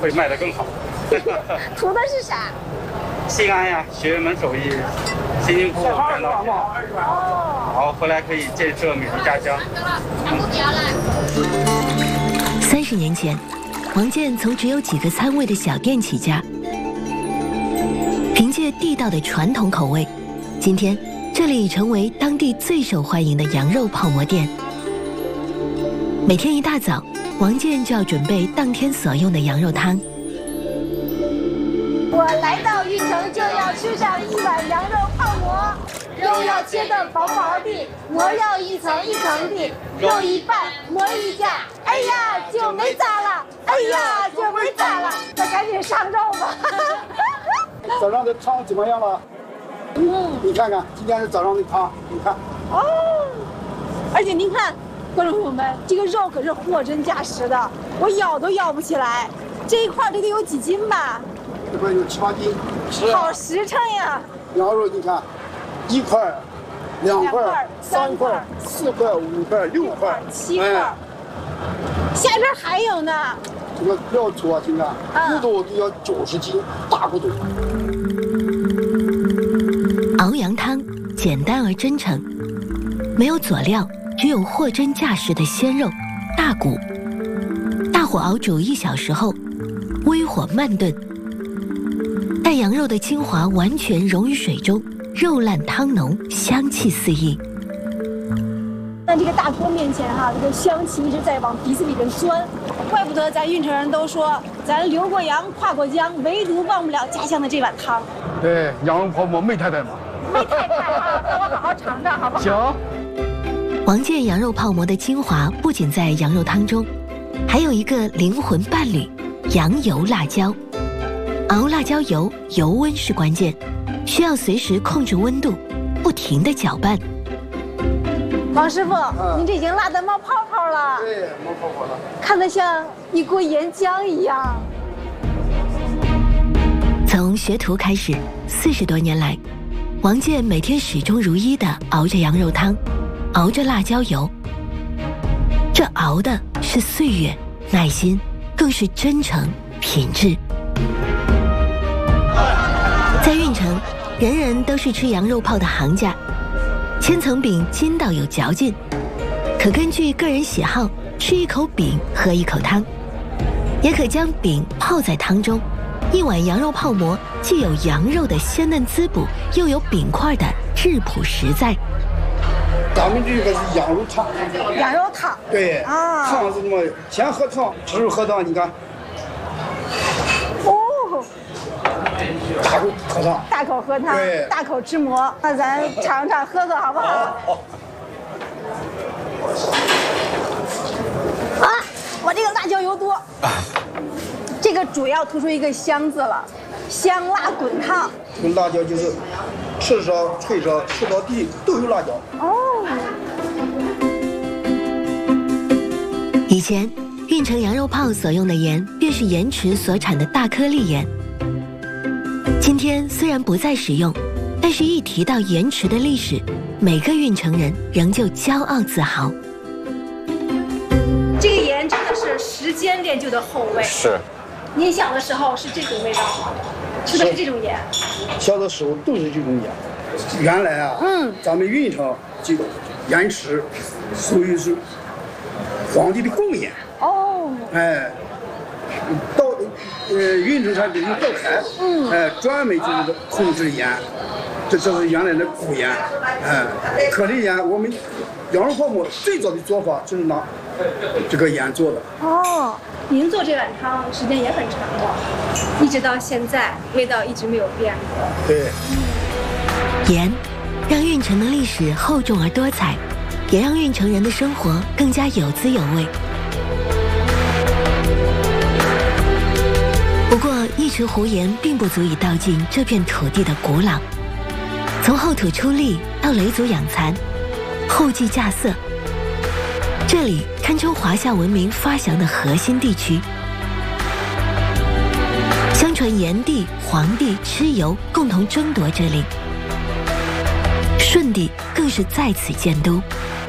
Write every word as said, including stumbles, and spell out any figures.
会卖得更好。 图的是啥？ 心安呀，学一门手艺，辛辛苦苦赚到钱，然后回来可以建设美丽家乡。 三十年前，王建从只有几个餐位的小店起家，凭借地道的传统口味，今天这里已成为当地最受欢迎的羊肉泡馍店。每天一大早，王建就要准备当天所用的羊肉汤。 我来到运城就要吃上一碗羊肉泡馍，肉要切得薄薄的，馍要一层一层的，肉一半，馍一架，哎呀就没咋了，哎呀就没咋了，那赶紧上肉吧。 早上的汤怎么样了？嗯，你看看今天是早上的汤，你看。 哦，而且您看，观众朋友们，这个肉可是货真价实的，我咬都咬不起来，这一块这得有几斤吧？ 这块有七八斤， 是好实诚呀！ 羊肉你看，一块、两块、三块、四块、五块、六块、 七块，哎、下边还有呢。 这个不要搓，听着，骨头都要九十斤，大骨头。 熬羊汤简单而真诚，没有佐料，只有货真价实的鲜肉、大骨。大火熬煮一小时后，微火慢炖。待羊肉的精华完全溶于水中，肉烂汤浓，香气四溢。 在这个大锅面前哈、啊，这个香气一直在往鼻子里边钻，怪不得咱运城人都说，咱留过洋，跨过江，唯独忘不了家乡的这碗汤。 对，羊肉泡馍梅太太嘛。 梅太太啊，让我好好尝尝好不好？ 行。 王建羊肉泡馍的精华不仅在羊肉汤中，还有一个灵魂伴侣——羊油辣椒。熬辣椒油，油温是关键，需要随时控制温度，不停地搅拌。 王师傅，嗯、您这已经辣得冒泡泡了。 对，冒泡泡了， 看得像一锅岩浆一样。 从学徒开始，四十多年来，王建每天始终如一地熬着羊肉汤，熬着辣椒油。这熬的是岁月、耐心，更是真诚、品质。在运城，人人都是吃羊肉泡的行家，千层饼筋道有嚼劲，可根据个人喜好吃一口饼喝一口汤，也可将饼泡在汤中。一碗羊肉泡馍既有羊肉的鲜嫩滋补，又有饼块的质朴实在。 咱们这个是羊肉汤。 羊肉汤。 对啊，汤是什么？先喝汤，只喝汤，你看。 哦。 大口喝汤。 大口喝汤。 对。 大口吃馍，那咱尝尝喝喝好不好？ 好。 啊，我这个辣椒油多。啊这个主要突出一个香字了，香辣滚烫。 这个辣椒就是吃烧、脆烧、吃到地都有辣椒。 哦。 以前运城羊肉泡所用的盐便是盐池所产的大颗粒盐。今天虽然不再使用，但是一提到盐池的历史，每个运城人仍旧骄傲自豪。 这个盐真的是时间练就的后味。 是。 您小的时候是这种味道吗？吃的是这种盐？ 小的时候都是这种盐。原来啊，嗯，咱们运城这个盐池属于是皇帝的贡盐。哦。哎，到呃运城产品道台，嗯，哎专门就是控制盐，这这是原来的古盐，哎，颗粒盐我们羊肉泡馍最早的做法就是拿这个盐做的。 哦。您做这碗汤时间也很长了，一直到现在味道一直没有变过。 对， 盐让运城的历史厚重而多彩，也让运城人的生活更加有滋有味。不过一池湖盐并不足以道尽这片土地的古老，从后土出力到雷族养蚕，后继稼穑，这里堪称华夏文明发祥的核心地区。相传炎帝、黄帝蚩尤共同争夺这里，舜帝更是在此建都。